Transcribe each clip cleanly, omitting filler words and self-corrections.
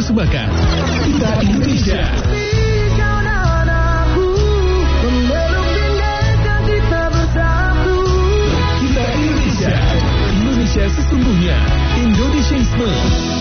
persembahkan Kita Indonesia. Kita Indonesia. Indonesia sesungguhnya. Indonesianisme.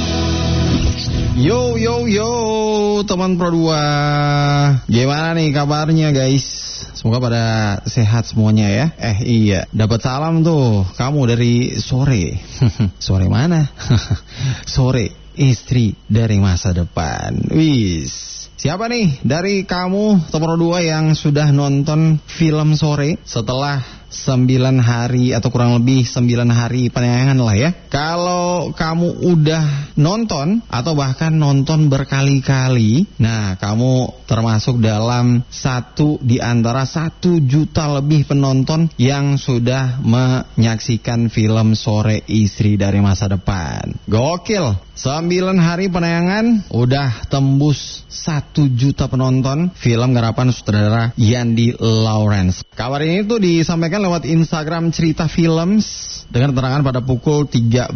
Yo teman Pro 2, gimana nih kabarnya guys? Semoga pada sehat semuanya ya. Iya, dapat salam tuh kamu dari sore. Sore mana? Sore istri dari masa depan. Wis, siapa nih dari kamu teman Pro 2 yang sudah nonton film Sore setelah 9 hari atau kurang lebih 9 hari penayangan lah ya. Kalau kamu udah nonton atau bahkan nonton berkali-kali, nah kamu termasuk dalam satu di antara 1 juta lebih penonton yang sudah menyaksikan film Sore Istri dari Masa Depan. Gokil. 9 hari penayangan udah tembus 1 juta penonton film garapan sutradara Yandi Lawrence. Kabar ini tuh disampaikan lewat Instagram Cerita Films dengan keterangan pada pukul 13.00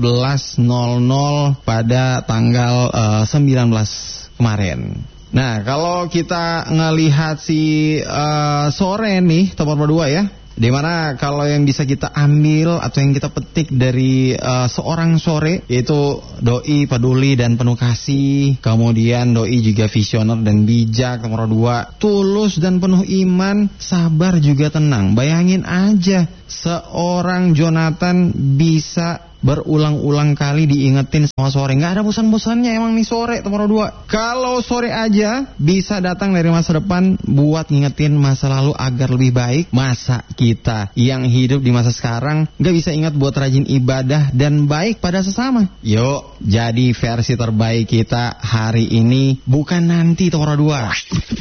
pada tanggal 19 kemarin. Nah, kalau kita ngelihat si Sore nih, tempat berdua ya, dimana kalau yang bisa kita ambil atau yang kita petik dari seorang Sore, yaitu doi peduli dan penuh kasih, kemudian doi juga visioner dan bijak, nomor 2 tulus dan penuh iman, sabar juga tenang. Bayangin aja seorang Jonathan bisa berulang-ulang kali diingetin sama Sore, nggak ada bosan-bosannya emang nih Sore nomor 2. Kalau Sore aja bisa datang dari masa depan buat ngingetin masa lalu agar lebih baik, masa kita yang hidup di masa sekarang nggak bisa ingat buat rajin ibadah dan baik pada sesama? Yuk, jadi versi terbaik kita hari ini, bukan nanti nomor 2.